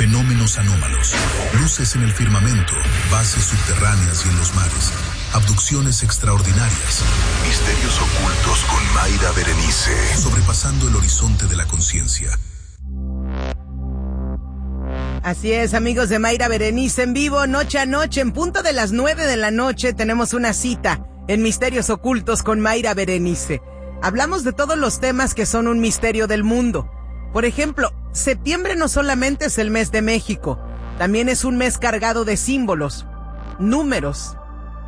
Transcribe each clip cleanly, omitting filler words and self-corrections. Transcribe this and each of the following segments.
fenómenos anómalos, luces en el firmamento, bases subterráneas y en los mares, abducciones extraordinarias, misterios ocultos con Mayra Berenice, sobrepasando el horizonte de la conciencia. Así es, amigos de Mayra Berenice en vivo, noche a noche, en punto de las 9 de la noche, tenemos una cita en Misterios Ocultos con Mayra Berenice. Hablamos de todos los temas que son un misterio del mundo. Por ejemplo, septiembre no solamente es el mes de México, también es un mes cargado de símbolos, números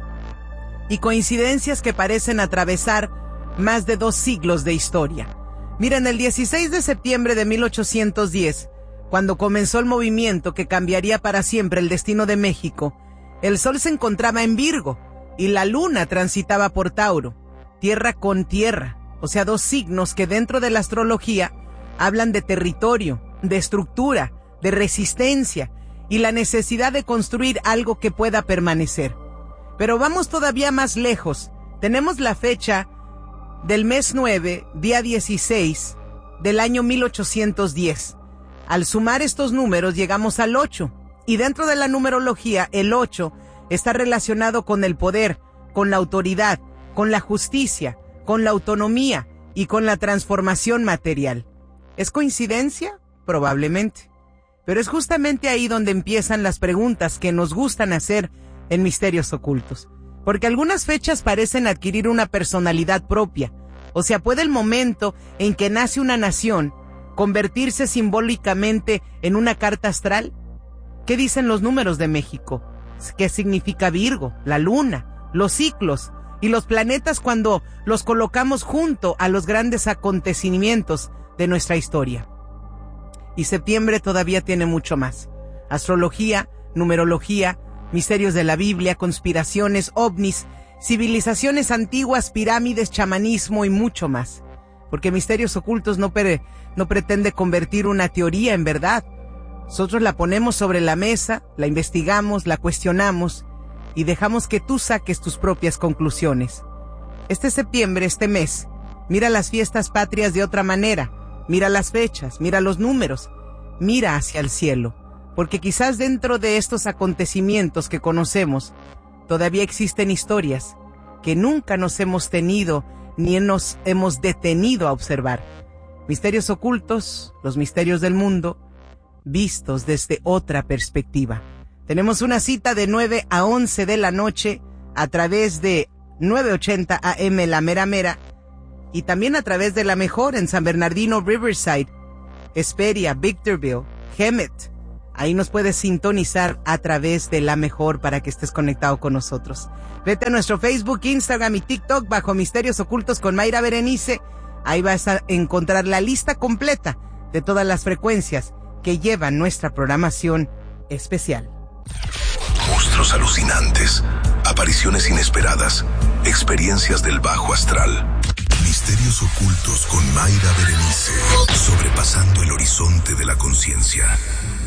y coincidencias que parecen atravesar más de 2 siglos de historia. Miren, el 16 de septiembre de 1810, cuando comenzó el movimiento que cambiaría para siempre el destino de México, el sol se encontraba en Virgo y la luna transitaba por Tauro, tierra con tierra, o sea, 2 signos que dentro de la astrología hablan de territorio, de estructura, de resistencia y la necesidad de construir algo que pueda permanecer. Pero vamos todavía más lejos. Tenemos la fecha del mes 9, día 16 del año 1810. Al sumar estos números llegamos al 8, y dentro de la numerología el 8 está relacionado con el poder, con la autoridad, con la justicia, con la autonomía y con la transformación material. ¿Es coincidencia? Probablemente. Pero es justamente ahí donde empiezan las preguntas que nos gustan hacer en Misterios Ocultos. Porque algunas fechas parecen adquirir una personalidad propia. O sea, puede el momento en que nace una nación convertirse simbólicamente en una carta astral. ¿Qué dicen los números de México? ¿Qué significa Virgo, la luna, los ciclos y los planetas cuando los colocamos junto a los grandes acontecimientos de nuestra historia? Y septiembre todavía tiene mucho más. Astrología, numerología, misterios de la Biblia, conspiraciones, ovnis, civilizaciones antiguas, pirámides, chamanismo y mucho más. Porque Misterios Ocultos no pretende convertir una teoría en verdad. Nosotros la ponemos sobre la mesa, la investigamos, la cuestionamos y dejamos que tú saques tus propias conclusiones. Este septiembre, este mes, mira las fiestas patrias de otra manera. Mira las fechas, mira los números, mira hacia el cielo. Porque quizás dentro de estos acontecimientos que conocemos, todavía existen historias que nunca nos hemos tenido ni nos hemos detenido a observar. Misterios Ocultos, los misterios del mundo, vistos desde otra perspectiva. Tenemos una cita de 9 a 11 de la noche a través de 980 AM La Mera Mera y también a través de La Mejor en San Bernardino, Riverside, Hesperia, Victorville, Hemet. Ahí nos puedes sintonizar a través de La Mejor para que estés conectado con nosotros. Vete a nuestro Facebook, Instagram y TikTok bajo Misterios Ocultos con Mayra Berenice. Ahí vas a encontrar la lista completa de todas las frecuencias que llevan nuestra programación especial. Monstruos alucinantes, apariciones inesperadas, experiencias del bajo astral. Misterios Ocultos con Mayra Berenice, sobrepasando el horizonte de la conciencia.